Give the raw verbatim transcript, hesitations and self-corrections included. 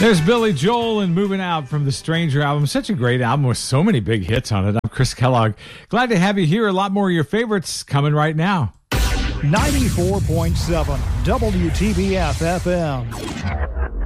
There's Billy Joel and Moving Out from the Stranger album. Such a great album with so many big hits on it. I'm Chris Kellogg. Glad to have you here. A lot more of your favorites coming right now. ninety-four point seven W T B F F M.